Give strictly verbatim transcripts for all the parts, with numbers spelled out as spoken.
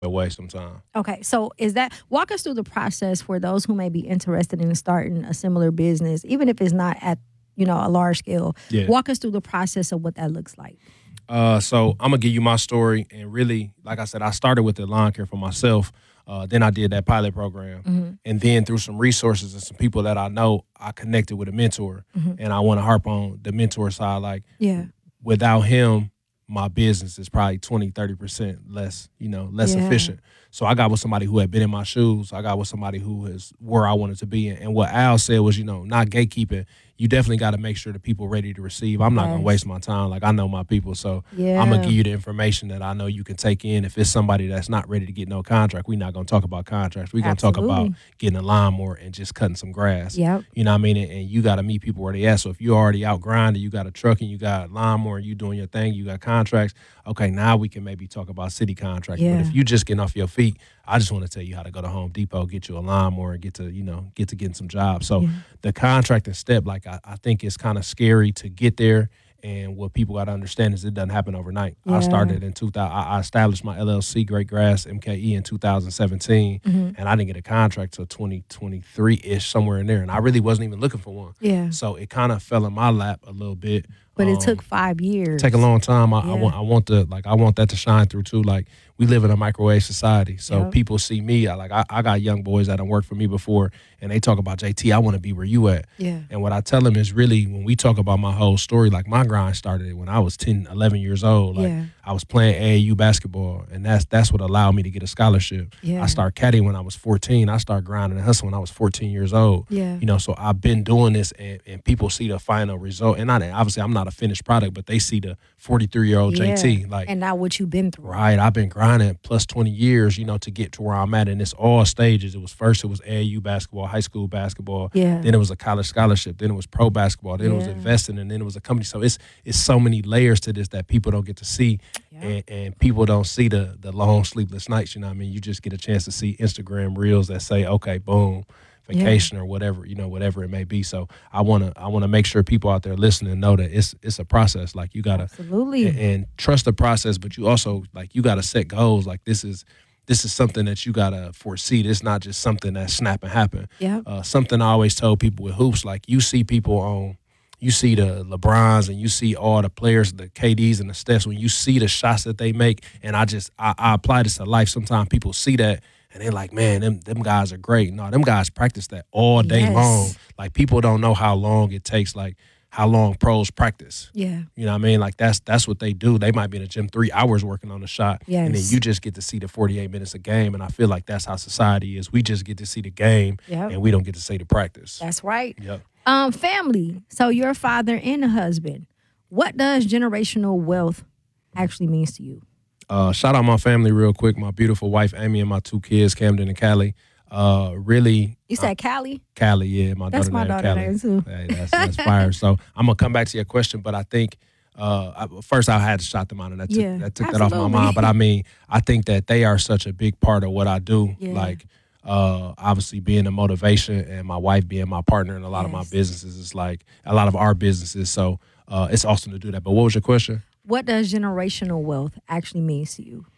away sometime. Okay, so is that walk us through the process for those who may be interested in starting a similar business, even if it's not at you know a large scale. Yeah. Walk us through the process of what that looks like. Uh, so I'm gonna give you my story, and really, like I said, I started with the lawn care for myself. Uh, then I did that pilot program, Mhm. and then through some resources and some people that I know, I connected with a mentor, Mhm. and I want to harp on the mentor side. Like, Yeah. without him, my business is probably twenty, thirty percent less, you know, less Yeah. efficient. So I got with somebody who had been in my shoes. I got with somebody who is where I wanted to be. And, and what Al said was, you know, not gatekeeping. You definitely got to make sure the people ready to receive. I'm not going to Yes. waste my time. Like, I know my people. So I'm going to Yeah. give you the information that I know you can take in. If it's somebody that's not ready to get no contract, we're not going to talk about contracts. We're going to talk about Absolutely. getting a lawnmower and just cutting some grass. Yep. You know what I mean? And, and you got to meet people where they at. So if you're already out grinding, you got a truck and you got a lawnmower and you doing your thing, you got contracts, okay, now we can maybe talk about city contracts. Yeah. But if you just getting off your feet, I just want to tell you how to go to Home Depot, get you a lawnmower, and get to, you know, get to getting some jobs. So Yeah. the contracting step, like I, I think it's kind of scary to get there. And what people got to understand is it doesn't happen overnight. Yeah. I started in two thousand. I I established my L L C, Great Grass M K E, in two thousand seventeen, Mhm. and I didn't get a contract till twenty twenty-three ish, somewhere in there. And I really wasn't even looking for one. Yeah. So it kind of fell in my lap a little bit. But it Um, took five years. take a long time. I, I Yeah. want I want the like I want that to shine through too. Like, we live in a microwave society, so Yep. people see me. I, like I, I got young boys that have worked for me before, and they talk about J T. I want to be where you at. Yeah. And what I tell them is really when we talk about my whole story, like my grind started when I was ten, eleven years old. Like Yeah. I was playing A A U basketball, and that's that's what allowed me to get a scholarship. Yeah. I started caddying when I was fourteen. I started grinding and hustling when I was fourteen years old. Yeah. You know, so I've been doing this, and, and people see the final result. And not obviously I'm not a finished product, but they see the forty-three year old Yeah. J T. Like, And now what you've been through. right, I've been grinding plus twenty years, you know, to get to where I'm at. And it's all stages. It was first, it was A A U basketball, high school basketball. Yeah. Then it was a college scholarship. Then it was pro basketball. Then it was Yeah. investing. And then it was a company. So it's it's so many layers to this that people don't get to see. Yeah. And, and people don't see the the long sleepless nights. You know what I mean? You just get a chance to see Instagram reels that say, okay, boom, vacation or whatever, you know, whatever it may be. So I wanna I wanna make sure people out there listening know that it's it's a process. Like, you gotta Absolutely. and, and trust the process, but you also like you gotta set goals. Like, this is this is something that you gotta foresee. This not just something that snap and happen. Yep. Uh, something I always tell people with hoops, like, you see people on you see the LeBrons and you see all the players, the K Ds and the Stephs, when you see the shots that they make, and I just I, I apply this to life. Sometimes people see that and they're like, man, them them guys are great. No, them guys practice that all day Yes. long. Like, people don't know how long it takes, like how long pros practice. Yeah. You know what I mean? Like, that's that's what they do. They might be in the gym three hours working on the shot, and then Yes. you just get to see the forty-eight minutes a game. And I feel like that's how society is. We just get to see the game, Yep. and we don't get to see the practice. That's right. Yep. Um, family. So you're a father and a husband. What does generational wealth actually means to you? Uh, shout out my family real quick. My beautiful wife, Amy, and my two kids, Camden and Callie. Uh, really, You said Cali? Callie, yeah, my That's daughter my named daughter Callie. name, too. Hey, that's, that's fire. So I'm gonna come back to your question, but I think uh, I, first I had to shout them out, and that took, Yeah, that, took that off my absolutely. mind. But I mean, I think that they are such a big part of what I do. Yeah. Like, uh, obviously being a motivation, and my wife being my partner in a lot of my Yes. businesses. It's like a lot of our businesses. So uh, it's awesome to do that. But what was your question? What does generational wealth actually means to you?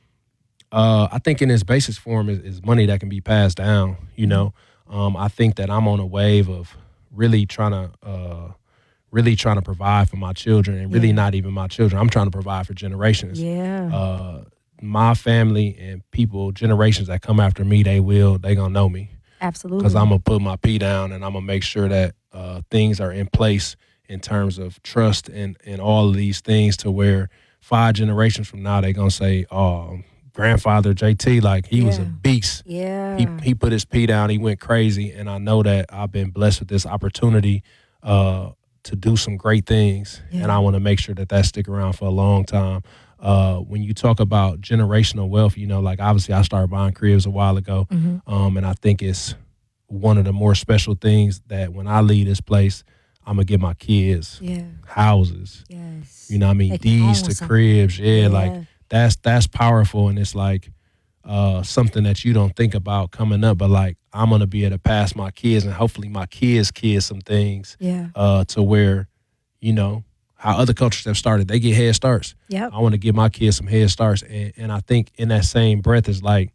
Uh, I think in its basis form is, is money that can be passed down. You know, um, I think that I'm on a wave of really trying to, uh, really trying to provide for my children, and really Yeah. not even my children. I'm trying to provide for generations. Yeah. Uh, my family and people, generations that come after me, they will, they gonna know me, Absolutely. because I'm gonna put my P down, and I'm gonna make sure that uh, things are in place in terms of trust and and all of these things, to where five generations from now they gonna say, "Oh, grandfather J T, like, he was a Yeah. beast. Yeah. He he put his P down. He went crazy." And I know that I've been blessed with this opportunity uh, to do some great things, Yeah. and I want to make sure that that stick around for a long time. Uh, when you talk about generational wealth, you know, like, obviously I started buying cribs a while ago, Mhm. um, and I think it's one of the more special things that when I leave this place, I'm gonna give my kids Yeah. houses. Yes. You know what I mean? They can Deeds own to something. cribs. Yeah, Yeah. like, that's that's powerful, and it's like uh, something that you don't think about coming up. But like, I'm gonna be able to pass my kids, and hopefully my kids' kids some things Yeah. uh, to where, you know, how other cultures have started. They get head starts. Yep. I want to give my kids some head starts. And, and I think in that same breath is like,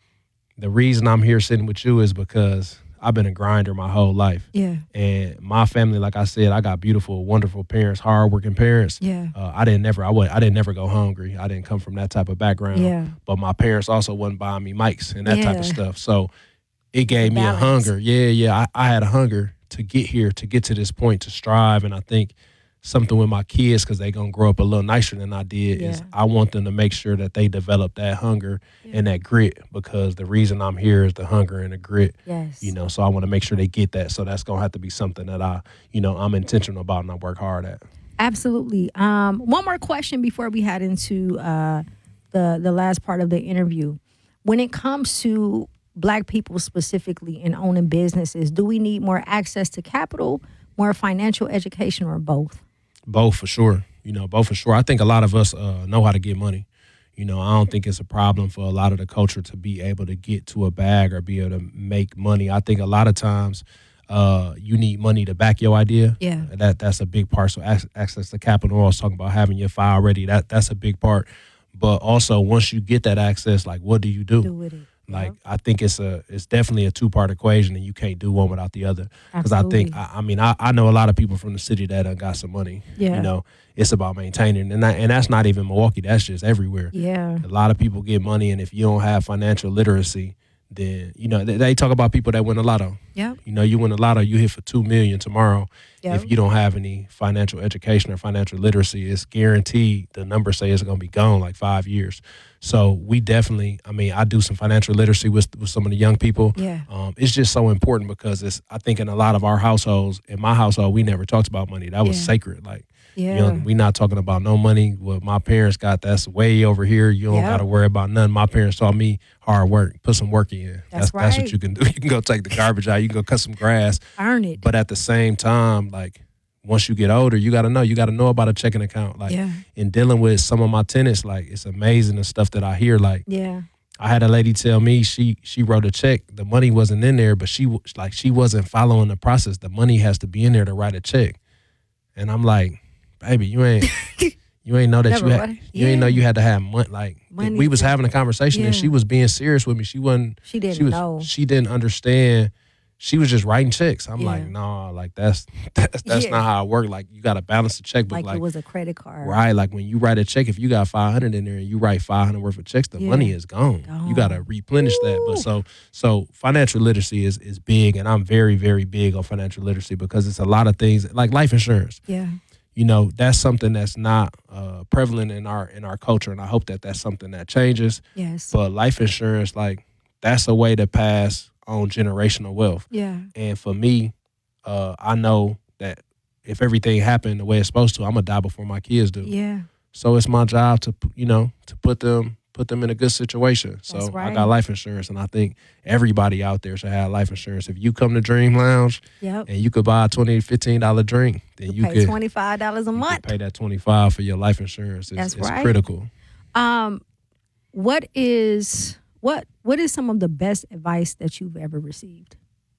the reason I'm here sitting with you is because I've been a grinder my whole life. Yeah. And my family, like I said, I got beautiful, wonderful parents, hardworking parents. Yeah. Uh, I didn't never, I would, I didn't never go hungry. I didn't come from that type of background. Yeah. But my parents also wasn't buying me mics and that Yeah. type of stuff. So it gave me a Balance. hunger. Yeah, yeah. I, I had a hunger to get here, to get to this point, to strive. And I think something with my kids, because they're going to grow up a little nicer than I did, Yeah. is I want them to make sure that they develop that hunger Yeah. and that grit, because the reason I'm here is the hunger and the grit. Yes. You know, so I want to make sure they get that. So that's going to have to be something that I, you know, I'm intentional about and I work hard at. Absolutely. Um, one more question before we head into uh, the the last part of the interview. When it comes to Black people specifically in owning businesses, do we need more access to capital, more financial education, or both? Both for sure. You know, both for sure. I think a lot of us uh, know how to get money. You know, I don't think it's a problem for a lot of the culture to be able to get to a bag or be able to make money. I think a lot of times uh, you need money to back your idea. Yeah. That that's a big part. So ac- access to capital, I was talking about having your file ready. That that's a big part. But also once you get that access, like what do you do? Do with it. Like, Yep. I think it's a it's definitely a two part equation, and you can't do one without the other. Because I think, Absolutely. I, I mean, I, I know a lot of people from the city that done got some money. Yeah. You know, it's about maintaining, and that, and that's not even Milwaukee. That's just everywhere. Yeah. A lot of people get money, and if you don't have financial literacy, then you know they, they talk about people that win a lotto. Yep. You know, you win a lotto, you hit for two million tomorrow. Yep. If you don't have any financial education or financial literacy, it's guaranteed the numbers say it's going to be gone like five years. So we definitely, I mean, I do some financial literacy with with some of the young people. Yeah. Um, it's just so important because it's. I think in a lot of our households, in my household, we never talked about money. That was Yeah. sacred. Like, Yeah. you know, we not talking about no money. What my parents got, that's way over here. You don't Yep. got to worry about nothing. My parents taught me hard work. Put some work in. That's that's, that's right. what you can do. You can go take the garbage out. You can go cut some grass. Earn it. But at the same time, like once you get older, you got to know. You got to know about a checking account. Like Yeah. in dealing with some of my tenants, like it's amazing the stuff that I hear. Like Yeah. I had a lady tell me she she wrote a check. The money wasn't in there, but she w- like she wasn't following the process. The money has to be in there to write a check. And I'm like, baby, you ain't you ain't know that Never you had what? you ain't Yeah. know you had to have money. Like Money we was to- having a conversation and Yeah. she was being serious with me. She wasn't. She didn't she was, know. She didn't understand. She was just writing checks. I'm Yeah. like, nah, like that's that's, that's Yeah. not how it works. Like you got to balance the checkbook. Like, Like, it was a credit card. right, like when you write a check, if you got five hundred in there and you write five hundred worth of checks, the Yeah. money is gone. Gone. You got to replenish that. But Ooh. so so financial literacy is is big, and I'm very very big on financial literacy because it's a lot of things like life insurance. Yeah. You know, that's something that's not uh, prevalent in our in our culture, and I hope that that's something that changes. Yes. But life insurance, like that's a way to pass on generational wealth. Yeah. And for me, uh, I know that if everything happened the way it's supposed to, I'm gonna die before my kids do. Yeah. So it's my job to, you know, to put them put them in a good situation. So That's I right. got life insurance, and I think everybody out there should have life insurance. If you come to Dream Lounge Yep. and you could buy a twenty dollars, fifteen dollars drink, then you Pay could, twenty-five dollars a you could month. pay that twenty-five for your life insurance. It's, That's it's right. critical. Um, what is what what is some of the best advice that you've ever received?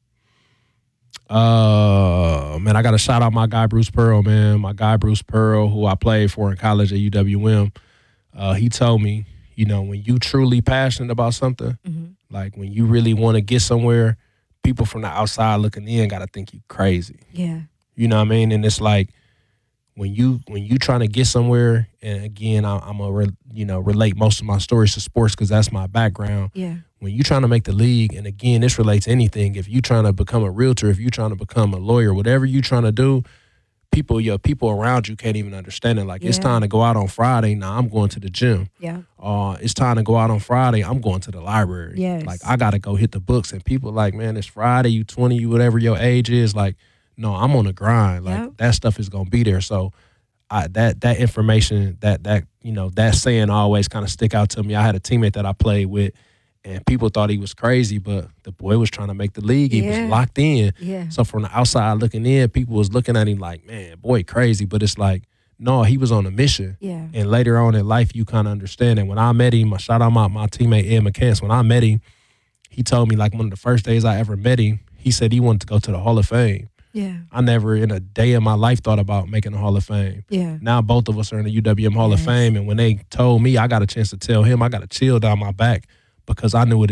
Uh, man, I got to shout out my guy Bruce Pearl, man. My guy Bruce Pearl, who I played for in college at U W M. Uh, he told me, you know, when you truly passionate about something, Mm-hmm. like when you really want to get somewhere, people from the outside looking in got to think you crazy. Yeah. You know what I mean? And it's like when you when you trying to get somewhere, and again, I, I'm gonna re, you know relate most of my stories to sports because that's my background. Yeah. When you trying to make the league, and again, this relates to anything. If you trying to become a realtor, if you trying to become a lawyer, whatever you trying to do, people, your people around you can't even understand it. Like it's Yeah. time to go out on Friday. Now I'm going to the gym. Yeah. Uh, it's time to go out on Friday. I'm going to the library. Yes. Like I gotta go hit the books. And people like, man, it's Friday. You twenty, you whatever your age is. Like, no, I'm on the grind. Like Yep. that stuff is gonna be there. So. I, that that information that that you know that saying always kind of stick out to me. I had a teammate that I played with, and people thought he was crazy, but the boy was trying to make the league. He Yeah. was locked in. Yeah. So from the outside looking in, people was looking at him like, man, boy, crazy. But it's like, no, he was on a mission. Yeah. And later on in life, you kind of understand. And when I met him, I shout out my my teammate Ed McCants. When I met him, he told me like one of the first days I ever met him, he said he wanted to go to the Hall of Fame. Yeah. I never in a day of my life thought about making the Hall of Fame. Yeah. Now both of us are in the U W M Hall Yes. of Fame, and when they told me, I got a chance to tell him, I got a chill down my back because I knew it